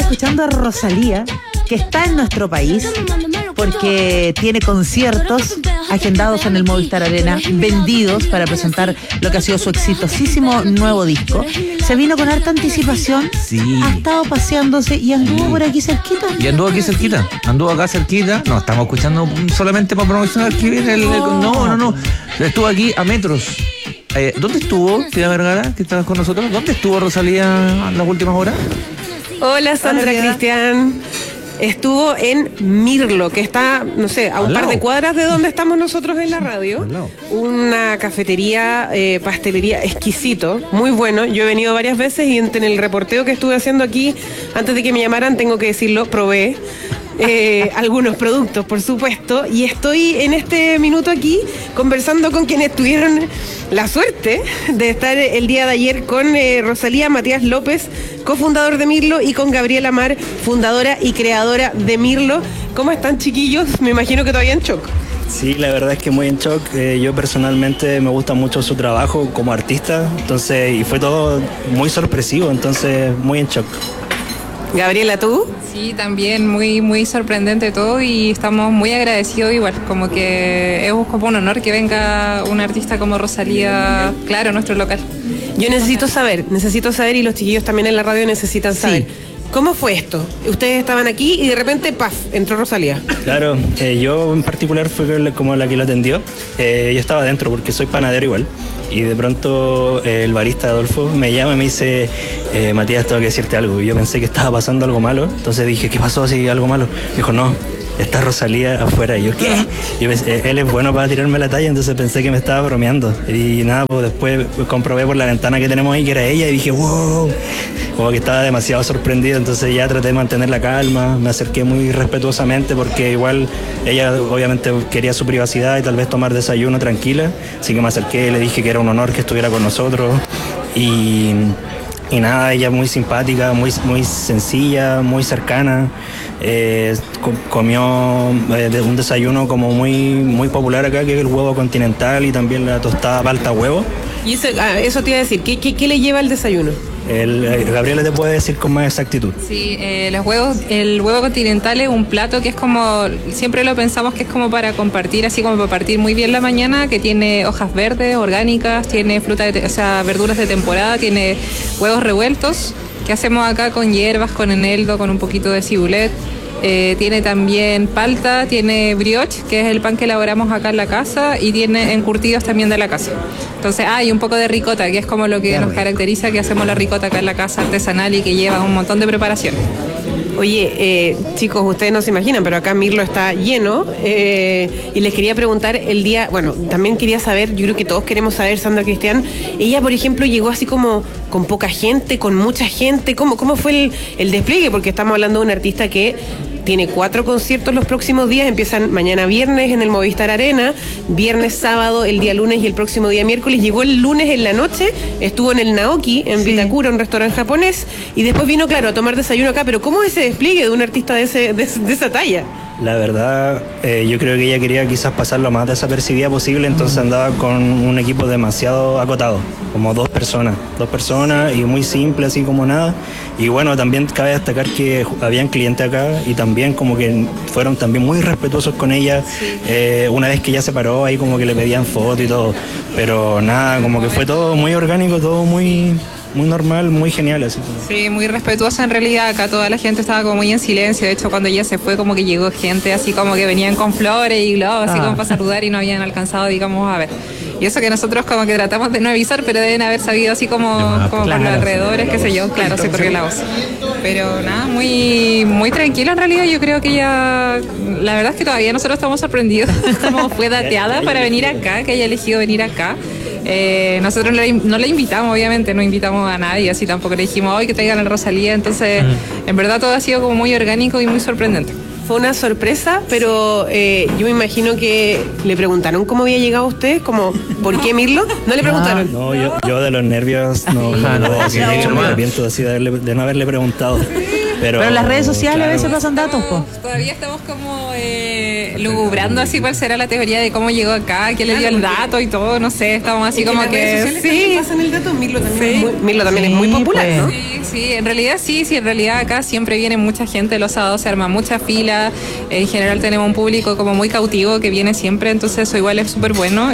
escuchando a Rosalía, que está en nuestro país porque tiene conciertos agendados en el Movistar Arena, vendidos para presentar lo que ha sido su exitosísimo nuevo disco. Se vino con harta anticipación, ha estado paseándose y anduvo por aquí cerquita. Y anduvo aquí cerquita, anduvo acá cerquita. No, estamos escuchando solamente para promocionar que viene el... No. Estuvo aquí a metros. ¿Dónde estuvo, Tía Vergara, que estabas con nosotros? ¿Dónde estuvo Rosalía en las últimas horas? Hola, Sandra. Hola, Cristian. Estuvo en Mirlo, que está, no sé, a un par de cuadras de donde estamos nosotros en la radio. Una cafetería, pastelería exquisito, muy bueno. Yo he venido varias veces y en el reporteo que estuve haciendo aquí, antes de que me llamaran, tengo que decirlo, probé algunos productos, por supuesto, y estoy en este minuto aquí conversando con quienes tuvieron la suerte de estar el día de ayer con Rosalía, Matías López, cofundador de Mirlo, y con Gabriela Mar, fundadora y creadora de Mirlo. ¿Cómo están, chiquillos? Me imagino que todavía en shock. Sí, la verdad es que muy en shock. Yo personalmente me gusta mucho su trabajo como artista, entonces, y fue todo muy sorpresivo, entonces muy en shock. Gabriela, ¿tú? Sí, también muy sorprendente todo y estamos muy agradecidos igual, como que es como un honor que venga un artista como Rosalía, claro, a nuestro local. Yo necesito saber y los chiquillos también en la radio necesitan saber. Sí. ¿Cómo fue esto? Ustedes estaban aquí y de repente, ¡paf!, entró Rosalía. Claro, yo en particular fue como la que lo atendió. Yo estaba adentro porque soy panadero igual. Y de pronto el barista Adolfo me llama y me dice, Matías, tengo que decirte algo. Y yo pensé que estaba pasando algo malo. Entonces dije, ¿qué pasó? ¿Sí, algo malo? Me dijo, no, está Rosalía afuera. Y yo, ¿qué? Y él es bueno para tirarme la talla, entonces pensé que me estaba bromeando. Y nada, pues después comprobé por la ventana que tenemos ahí que era ella y dije, wow. Como que estaba demasiado sorprendido, entonces ya traté de mantener la calma, me acerqué muy respetuosamente porque igual ella obviamente quería su privacidad y tal vez tomar desayuno tranquila, así que me acerqué, le dije que era un honor que estuviera con nosotros y nada, ella muy simpática, muy sencilla, muy cercana. Comió un desayuno como muy popular acá, que es el huevo continental y también la tostada palta huevo. Y eso te iba a decir, ¿qué le lleva el desayuno? Gabriela te puede decir con más exactitud. Sí, el huevo continental es un plato que es como, siempre lo pensamos que es como para compartir, así como para partir muy bien la mañana, que tiene hojas verdes, orgánicas, tiene verduras de temporada, tiene huevos revueltos, que hacemos acá con hierbas, con eneldo, con un poquito de cibulet. Tiene también palta, tiene brioche, que es el pan que elaboramos acá en la casa, y tiene encurtidos también de la casa. Entonces, y un poco de ricota, que es como lo que nos caracteriza, que hacemos la ricota acá en la casa artesanal y que lleva un montón de preparación. Oye, chicos, ustedes no se imaginan, pero acá Mirlo está lleno y les quería preguntar el día, bueno, también quería saber, yo creo que todos queremos saber, Sandra, Cristian, ella, por ejemplo, llegó así como con poca gente, con mucha gente, ¿cómo fue el despliegue? Porque estamos hablando de un artista que tiene 4 conciertos los próximos días, empiezan mañana viernes en el Movistar Arena, viernes, sábado, el día lunes y el próximo día miércoles. Llegó el lunes en la noche, estuvo en el Naoki, en Vitacura, un restaurante japonés, y después vino, claro, a tomar desayuno acá. Pero ¿cómo es ese despliegue de un artista de esa talla? La verdad, yo creo que ella quería quizás pasar lo más desapercibida posible, entonces andaba con un equipo demasiado acotado, como dos personas y muy simple, así como nada. Y bueno, también cabe destacar que habían clientes acá y también como que fueron también muy respetuosos con ella. Una vez que ella se paró, ahí como que le pedían foto y todo, pero nada, como que fue todo muy orgánico, todo muy normal, muy genial así. Sí, muy respetuosa en realidad. Acá toda la gente estaba como muy en silencio. De hecho, cuando ella se fue, como que llegó gente así como que venían con flores y globos, así como para saludar, y no habían alcanzado, digamos, a ver. Y eso que nosotros como que tratamos de no avisar, pero deben haber sabido así como por los alrededores, qué sé yo. Claro, se corrió la voz. Pero nada, muy tranquila en realidad. Yo creo que ella, la verdad es que todavía nosotros estamos sorprendidos cómo fue dateada para venir acá, que haya elegido venir acá. Nosotros no la invitamos, obviamente, no invitamos a nadie, así tampoco le dijimos hoy que traigan a Rosalía, entonces en verdad todo ha sido como muy orgánico y muy sorprendente. Fue una sorpresa, pero yo me imagino que le preguntaron cómo había llegado a usted, como ¿por qué Mirlo? ¿No le preguntaron? No, yo de los nervios no me arrepiento de no haberle preguntado. Pero en las redes sociales a veces pasan datos, po. Todavía estamos como lugubrando así cuál será la teoría de cómo llegó acá, quién le dio el dato y todo, no sé, estamos así como que sí, pasan el dato. Mirlo también, es muy popular, ¿no? Sí, en realidad en realidad acá siempre viene mucha gente, los sábados se arma mucha fila, en general tenemos un público como muy cautivo que viene siempre, entonces eso igual es súper bueno,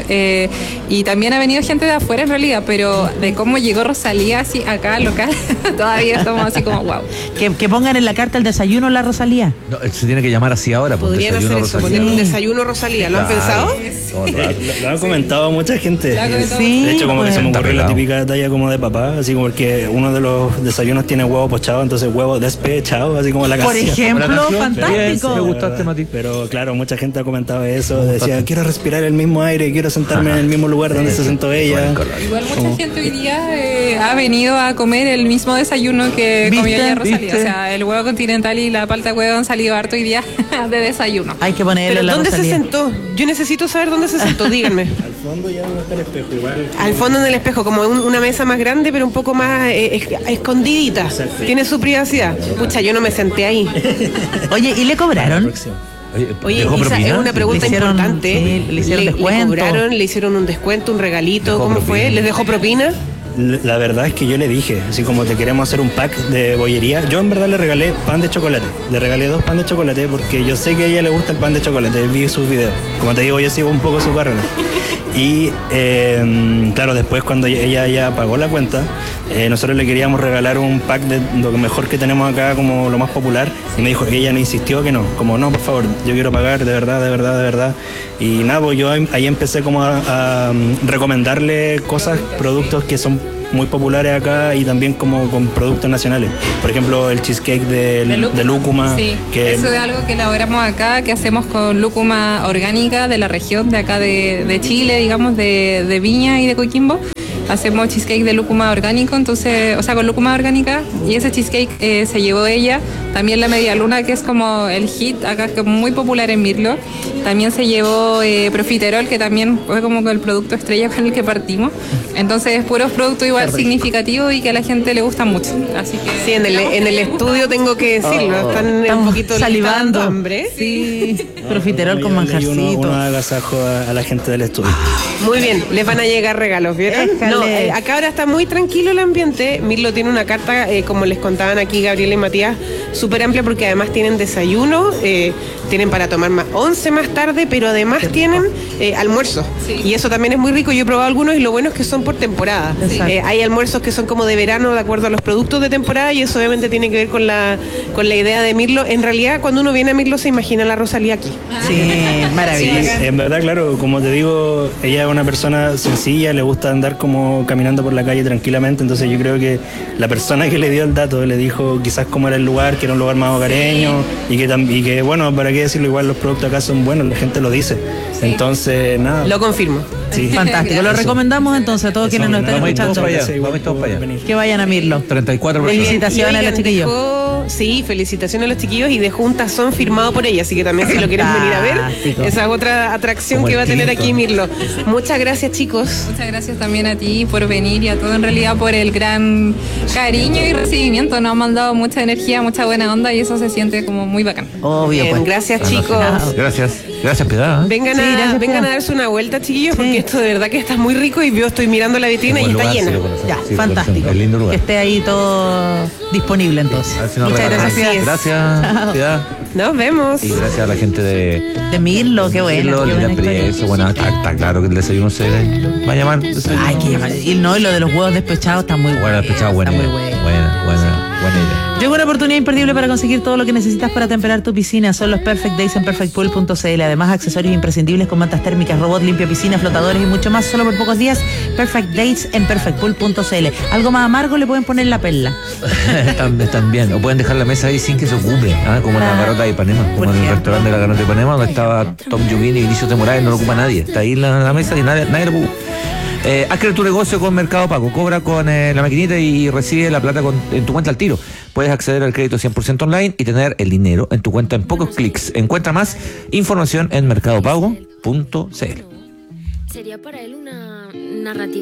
y también ha venido gente de afuera en realidad, pero de cómo llegó Rosalía así acá local, todavía estamos así como wow. Que pongan en la carta el desayuno la Rosalía. No, se tiene que llamar así ahora. Podrían hacer eso, poner un desayuno Rosalía, ¿lo han pensado? Lo han comentado mucha gente. Sí, de hecho, como que se me ocurrió la pelado. típica talla como de papá, así como que uno de los desayunos tiene huevo pochado, entonces huevo despechado, así como la Por casilla. ejemplo, fantástico. Me gustaste, Mati. Pero claro, mucha gente ha comentado eso, decía, quiero respirar el mismo aire, quiero sentarme en el mismo lugar donde se sentó ella. Igual mucha gente hoy día ha venido a comer el mismo desayuno que ¿Viste? comió ayer Rosalía. ¿Viste? O sea, el huevo continental y la palta huevo han salido harto hoy día de desayuno. Hay que ponerle ¿Pero la dónde se Rosalía. sentó? Yo necesito saber dónde se sentó, díganme. Al fondo ya no está el espejo, igual. Al fondo en el espejo, como una mesa más grande, pero un poco más escondidita. Tiene su privacidad. Pucha, yo no me senté ahí. Oye, ¿y le cobraron? Oye, ¿dejó Isa, propina? es una pregunta Le hicieron- importante. sí, le hicieron descuento. cobraron, le hicieron un descuento, un regalito, Dejó ¿cómo propina. fue? ¿Les dejó propina? La verdad es que yo le dije, así como te queremos hacer un pack de bollería. Yo en verdad le regalé pan de chocolate. Le regalé 2 pan de chocolate porque yo sé que a ella le gusta el pan de chocolate. Vi sus videos. Como te digo, yo sigo un poco su carrera. Y claro, después cuando ella ya pagó la cuenta, nosotros le queríamos regalar un pack de lo mejor que tenemos acá, como lo más popular. Y me dijo que ella no insistió que no. Como no, por favor, yo quiero pagar de verdad, de verdad, de verdad. Y nada, pues yo ahí empecé como a recomendarle cosas, productos que son muy populares acá y también como con productos nacionales. Por ejemplo, el cheesecake de lúcuma. Sí, que eso es algo que elaboramos acá, que hacemos con lúcuma orgánica de la región de acá de Chile, digamos, de Viña y de Coquimbo. Hacemos cheesecake de lúcuma orgánico, entonces, o sea, con lúcuma orgánica, y ese cheesecake se llevó ella. También la media luna, que es como el hit acá, que es muy popular en Mirlo. También se llevó profiterol, que también fue como el producto estrella con el que partimos. Entonces, puros productos igual significativos y que a la gente le gusta mucho. Así que Sí, en el estudio tengo que decirlo. Están un poquito salivando. dando hambre. Sí, profiterol con uno manjarcito. agasajo a la gente del estudio. Muy bien, les van a llegar regalos, ¿vieron? Éjale. No, acá ahora está muy tranquilo el ambiente. Mirlo tiene una carta, como les contaban aquí Gabriela y Matías, súper amplia porque además tienen desayuno, tienen para tomar once más tarde, pero además tienen almuerzo. Sí. Y eso también es muy rico. Yo he probado algunos y lo bueno es que son por temporada. Exacto. Hay almuerzos que son como de verano de acuerdo a los productos de temporada y eso obviamente tiene que ver con la idea de Mirlo. En realidad, cuando uno viene a Mirlo se imagina la Rosalía aquí. Sí, maravilloso. En verdad, claro, como te digo, ella es una persona sencilla, le gusta andar como caminando por la calle tranquilamente, entonces yo creo que la persona que le dio el dato le dijo quizás cómo era el lugar, que era un lugar más hogareño y que bueno, para qué decirlo, igual los productos acá son buenos, la gente lo dice. Entonces, nada. Lo confirmo. Sí. Fantástico. Lo recomendamos entonces a todos quienes nos están vamos a ir todos escuchando. para allá. Igual Vamos todos para allá. venir. Que vayan a Mirlo. 34 Felicidades. personas. Felicitaciones a los Oigan, chiquillos. sí, felicitaciones a los chiquillos y dejó un tazón firmado por ella, así que también si lo quieren venir a ver, Fantástico. esa es otra atracción Como que el va a tener tinto. aquí Mirlo. Muchas gracias, chicos. muchas gracias también a ti por venir y a todo en realidad por el gran cariño y recibimiento. Nos han mandado mucha energía, mucha buena onda y eso se siente como muy bacán. Obvio, Bien, pues. gracias, chicos. Gracias, Piedad. Vengan, Sí, gracias, vengan Piedad. a darse una vuelta, chiquillos, porque Sí. esto de verdad que está muy rico y yo estoy mirando la vitrina y Buen está lugar, llena. sí, lo conocemos. Ya, Sí, fantástico. es lindo lugar. Que esté ahí todo disponible entonces. A ver si nos Muchas regalan. gracias, Piedad. Gracias, Piedad. Nos vemos. Y gracias a la gente de De Mirlo, qué bueno. Mirlo, qué de la buena historia. empresa. Bueno, está claro que el desayuno se va a llamar desayuno. Ay, que llamar. Y no, y lo de los huevos despechados está muy bueno. Bueno, despechado, buena Está muy idea. bueno. Buena idea. Llegó una oportunidad imperdible para conseguir todo lo que necesitas para temperar tu piscina. Son los Perfect Days en perfectpool.cl. Además, accesorios imprescindibles con mantas térmicas, robot, limpia piscina, flotadores y mucho más. Solo por pocos días. Perfect Days en perfectpool.cl. Algo más amargo le pueden poner la perla. Están bien. O pueden dejar la mesa ahí sin que se ocupe, como en la Garota de Ipanema, como en el restaurante de la Garota de Ipanema, donde estaba Tom Yugin y Vinicius de Morales, no lo ocupa nadie. Está ahí la mesa y nadie lo ocupa. Haz crecer tu negocio con Mercado Pago. Cobra con la maquinita y recibe la plata en tu cuenta al tiro. Puedes acceder al crédito 100% online y tener el dinero en tu cuenta en pocos clics. Encuentra más información en mercadopago.cl. Sería para él una narrativa.